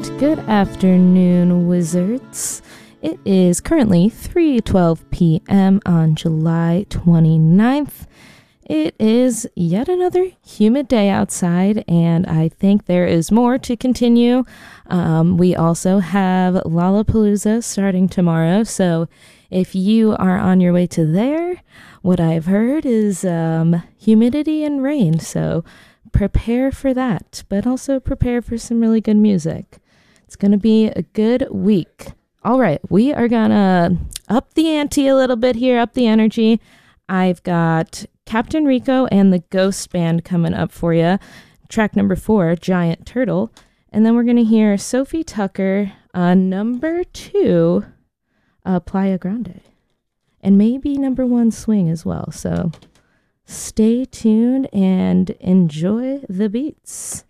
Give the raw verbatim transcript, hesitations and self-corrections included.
Good afternoon, wizards. It is currently three twelve p.m. on July twenty-ninth. It is yet another humid day outside, and I think there is more to continue. Um, we also have Lollapalooza starting tomorrow, so if you are on your way to there, what I've heard is um, humidity and rain, so prepare for that, but also prepare for some really good music. It's going to be a good week. All right, we are going to up the ante a little bit here, up the energy. I've got Captain Rico and the Ghost Band coming up for you. Track number four, Giant Turtle. And then we're going to hear Sophie Tucker, uh, number two, uh, Playa Grande. And maybe number one, Swing as well. So stay tuned and enjoy the beats.